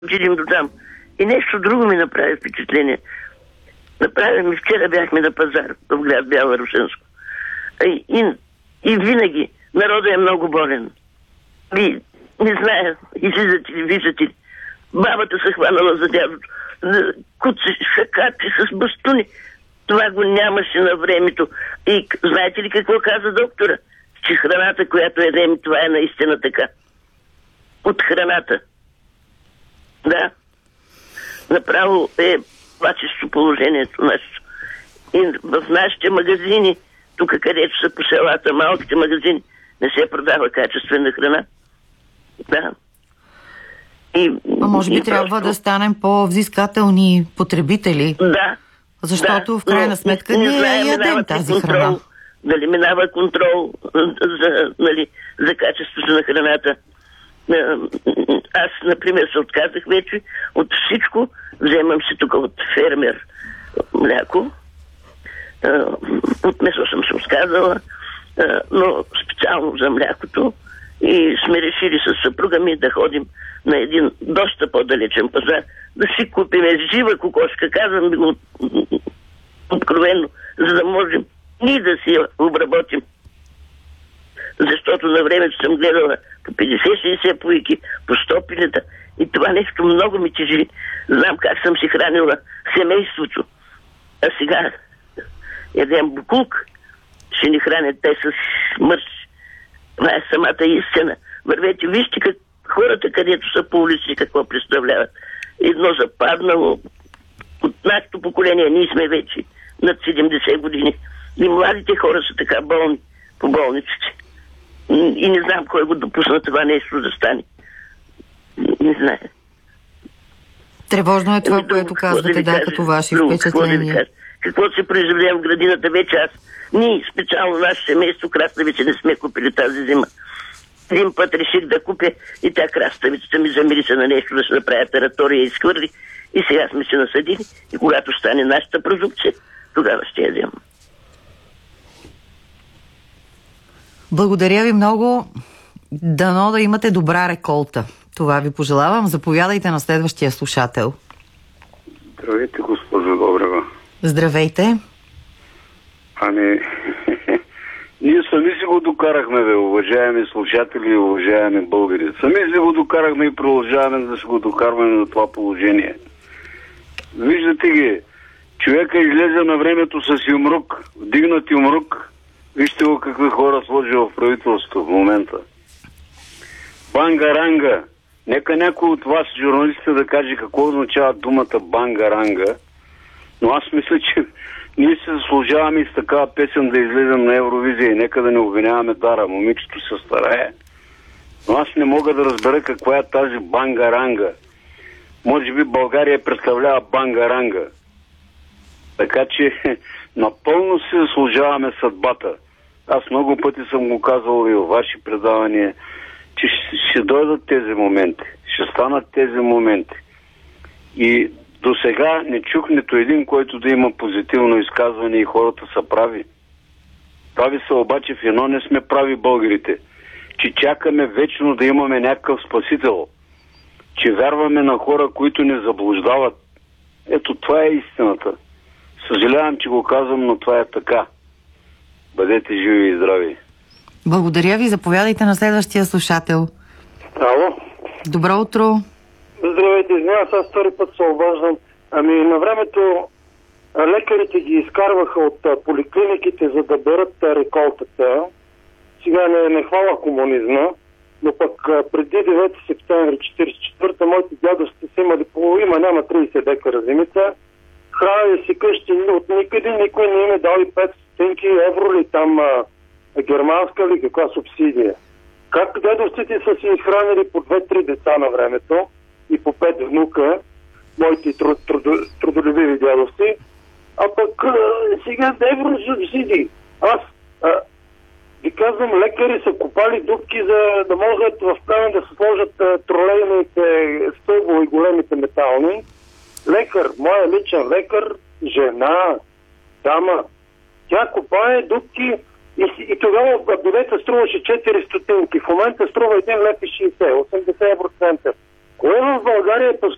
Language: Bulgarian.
отидем до там. И нещо друго ми направи впечатление. Направи ми, вчера бяхме на пазар в град Бялорусенско. И винаги народът е много болен. И не зная, излизате ли, виждате ли. Бабата се хванала за дядото. Куци, шакати с бастуни. Това го нямаше на времето. И знаете ли какво каза доктора? Че храната, която едем, това е наистина така. От храната. Да. Направо е плачещо положението нашето. И в нашите магазини, тук където са по селата, малките магазини, не се продава качествена храна. Да. А може би трябва да станем по-взискателни потребители. Да. Защото в крайна сметка ние ядем тази храна. Дали минава контрол за качеството на храната. Аз, например, се отказах вече от всичко. Вземам си тук от фермер мляко. От месо съм се отказала, но специално за млякото. И сме решили с съпруга ми да ходим на един доста по-далечен пазар, да си купим жива кокошка, казвам ви го откровенно, за да можем и да си я обработим. Защото на времето съм гледала по 50-60 пуйки, по 100 пилета и това нещо много ми тежи. Знам как съм си хранила семейството. А сега ядем букулк, ще ни хранят те с мърс. Това е самата истина. Вървете, вижте хората, където са по улици, какво представляват. Едно западнало от нашето поколение. Ние сме вече над 70 години. И младите хора са така болни по болниците. И не знам кой го допусна това нещо да стане. Не знае. Тревожно е това, което казвате, като ваши впечатления. Какво се произведе в градината вече аз? Ние, специално наше семейство, краставица не сме купили тази зима. Един път реших да купя и тя краставицата ми замириса на нещо да се направя тератория и изхвърли. И сега сме се насадили и когато стане нашата продукция, тогава ще ядем. Благодаря ви много. Дано да имате добра реколта. Това ви пожелавам. Заповядайте на следващия слушател. Здравейте, госпожо Добрева. Здравейте. Ние сами си го докарахме, уважаеми слушатели и уважаеми българи. Сами си го докарахме и продължаваме да се го докарваме на това положение. Виждате ги, човека излезе на времето с юмрук, вдигнат юмрук. Вижте го какви хора сложи в правителството в момента. Бангаранга. Нека някой от вас, журналистите, да каже какво означава думата бангаранга. Но аз мисля, че ние се заслужаваме и с такава песен да излезем на Евровизия и нека да не обвиняваме Дара. Момичето се старае. Но аз не мога да разбера каква е тази бангаранга. Може би България представлява бангаранга. Така че напълно се заслужаваме съдбата. Аз много пъти съм го казал и във ваши предавания, че ще дойдат тези моменти. Ще станат тези моменти. И до сега не чух нито един, който да има позитивно изказване и хората са прави. Прави са обаче в едно не сме прави българите. Че чакаме вечно да имаме някакъв спасител. Че вярваме на хора, които не заблуждават. Ето това е истината. Съжалявам, че го казвам, но това е така. Бъдете живи и здрави. Благодаря ви. Заповядайте на следващия слушател. Ало. Добро утро. Здравейте, извинявам, аз втори път се обаждам. На времето лекарите ги изкарваха от поликлиниките, за да берат реколтата. Сега не хвала комунизма, но пък преди 9 септември 1944 моите дядовци са имали половина, няма 30 декара земица. Хранили си къщи, от никъде никой не им е дал и 5 стотинки евро ли там германска ли каква субсидия. Как дядовците са си изхранили по 2-3 деца на времето и по 5 внука, моите трудолюбиви дядовци, а пък сега евро субсидии. Аз ви казвам, лекари са копали дупки, за да могат в камен да се сложат тролейните стълбове и големите метални. Лекар, моя личен лекар, жена, дама, тя копае дупки и тогава билета струваше 4 стотинки. В момента струва 1 лев и 60, 80 евроцента. Кое в България